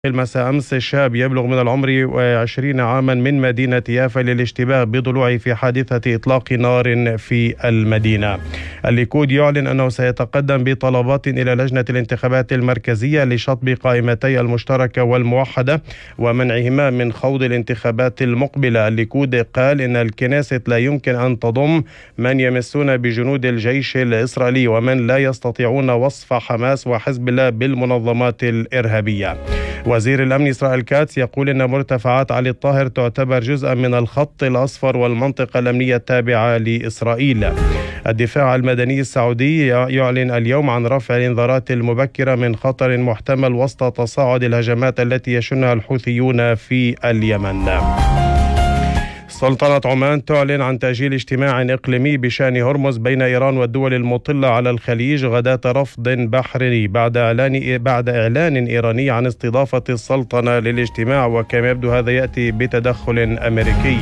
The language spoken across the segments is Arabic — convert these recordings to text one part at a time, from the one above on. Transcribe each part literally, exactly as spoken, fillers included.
مساء أمس شاب يبلغ من العمر عشرين عاما من مدينة يافا للاشتباه بضلوعه في حادثة إطلاق نار في المدينة. الليكود يعلن أنه سيتقدم بطلبات إلى لجنة الانتخابات المركزية لشطب قائمتي المشتركة والموحدة ومنعهما من خوض الانتخابات المقبلة. الليكود قال إن الكنيست لا يمكن أن تضم من يمسون بجنود الجيش الإسرائيلي ومن لا يستطيعون وصف حماس وحزب الله بالمنظمات الإرهابية. وزير الأمن إسرائيل كاتس يقول إن مرتفعات علي الطاهر تعتبر جزءا من الخط الأصفر والمنطقة الأمنية التابعة لإسرائيل. الدفاع المدني السعودي يعلن اليوم عن رفع الإنذارات المبكرة من خطر محتمل وسط تصاعد الهجمات التي يشنها الحوثيون في اليمن. سلطنة عمان تعلن عن تأجيل اجتماع إقليمي بشأن هرمز بين إيران والدول المطلة على الخليج غداة رفض بحري بعد إعلان بعد إعلان إيراني عن استضافة السلطنة للاجتماع، وكما يبدو هذا يأتي بتدخل أمريكي.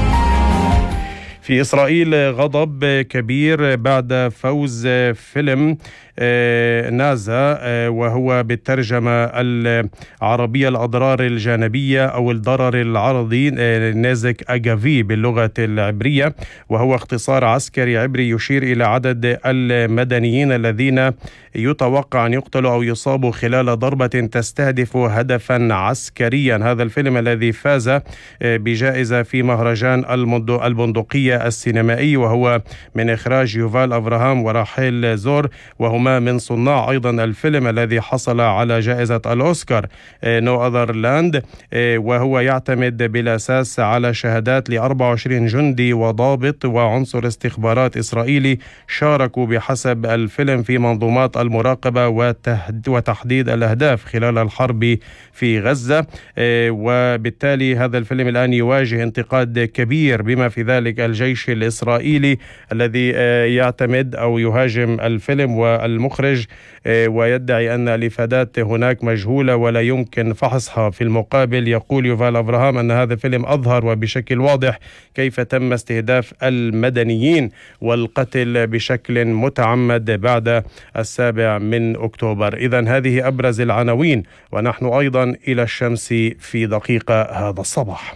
في إسرائيل غضب كبير بعد فوز فيلم نازا، وهو بالترجمة العربية الأضرار الجانبية أو الضرر العرضي نازك أجافي باللغة العبرية، وهو اختصار عسكري عبري يشير إلى عدد المدنيين الذين يتوقع أن يقتلوا أو يصابوا خلال ضربة تستهدف هدفا عسكريا. هذا الفيلم الذي فاز بجائزة في مهرجان البندقية السينمائي، وهو من إخراج يوفال أفراهام وراحيل زور، وهما من صناع أيضا الفيلم الذي حصل على جائزة الأوسكار نو أذر لاند، وهو يعتمد بالأساس على شهادات ل أربعة وعشرين جندي وضابط وعنصر استخبارات إسرائيلي شاركوا بحسب الفيلم في منظومات المراقبة وتحديد الأهداف خلال الحرب في غزة. وبالتالي هذا الفيلم الآن يواجه انتقاد كبير، بما في ذلك الجيش الإسرائيلي الذي يعتمد أو يهاجم الفيلم والمخرج ويدعي أن الإفادات هناك مجهولة ولا يمكن فحصها. في المقابل يقول يوفال أفراهام أن هذا الفيلم أظهر وبشكل واضح كيف تم استهداف المدنيين والقتل بشكل متعمد بعد السابع من أكتوبر. إذن هذه أبرز العناوين، ونحن أيضا إلى الشمس في دقيقة هذا الصباح.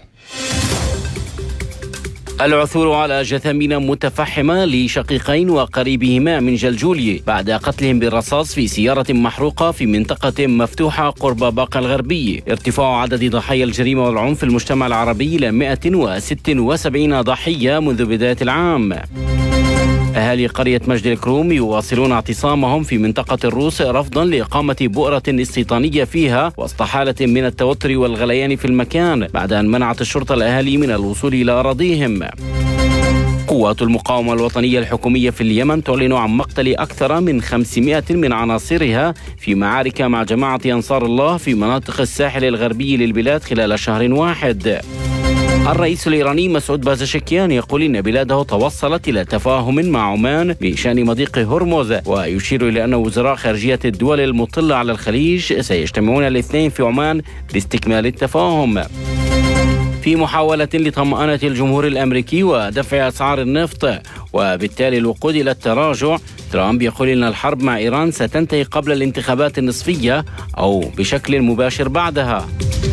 العثور على جثامين متفحمة لشقيقين وقريبهما من جلجولية بعد قتلهم بالرصاص في سيارة محروقة في منطقة مفتوحة قرب باقة الغربية. ارتفاع عدد ضحايا الجريمة والعنف في المجتمع العربي إلى مئة وستة وسبعين ضحية منذ بداية العام. أهالي قرية مجد الكروم يواصلون اعتصامهم في منطقة الروس رفضا لإقامة بؤرة استيطانية فيها وسط حالة من التوتر والغليان في المكان بعد أن منعت الشرطة الأهالي من الوصول إلى أراضيهم. قوات المقاومة الوطنية الحكومية في اليمن تعلن عن مقتل أكثر من خمسمائة من عناصرها في معارك مع جماعة أنصار الله في مناطق الساحل الغربي للبلاد خلال شهر واحد. الرئيس الإيراني مسعود بازشكيان يقول إن بلاده توصلت إلى تفاهم مع عمان بشأن مضيق هرمز، ويشير إلى أن وزراء خارجية الدول المطلة على الخليج سيجتمعون الاثنين في عمان لاستكمال التفاهم. في محاولة لطمأنة الجمهور الأمريكي ودفع أسعار النفط وبالتالي الوقود إلى التراجع، ترامب يقول إن الحرب مع إيران ستنتهي قبل الانتخابات النصفية أو بشكل مباشر بعدها.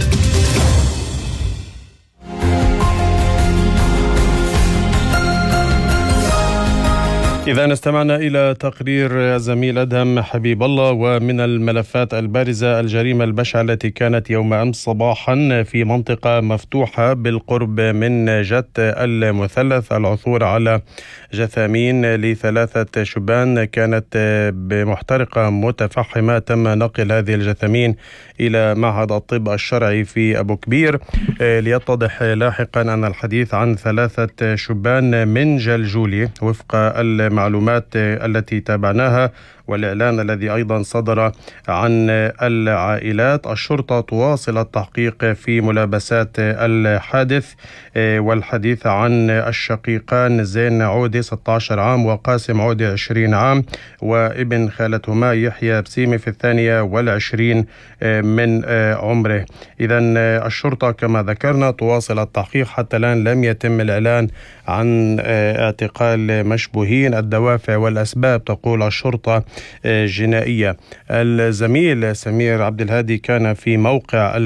إذا استمعنا إلى تقرير زميل أدهم حبيب الله. ومن الملفات البارزة الجريمة البشعة التي كانت يوم أمس صباحا في منطقة مفتوحة بالقرب من جت المثلث، العثور على جثامين لثلاثة شبان كانت بمحترقة متفحمة. تم نقل هذه الجثامين إلى معهد الطب الشرعي في أبو كبير، ليتضح لاحقا أن الحديث عن ثلاثة شبان من جلجولي وفق المعلومات التي تابعناها والإعلان الذي أيضا صدر عن العائلات. الشرطة تواصل التحقيق في ملابسات الحادث، والحديث عن الشقيقان زين عودي ستة عشر عام وقاسم عودي عشرين عام، وابن خالتهما يحيى بسيمي في الثانية والعشرين من عمره. إذن الشرطة كما ذكرنا تواصل التحقيق. حتى الآن لم يتم الإعلان عن اعتقال مشبوهين. الدوافع والأسباب تقول الشرطة جنائية. الزميل سمير عبد الهادي كان في موقع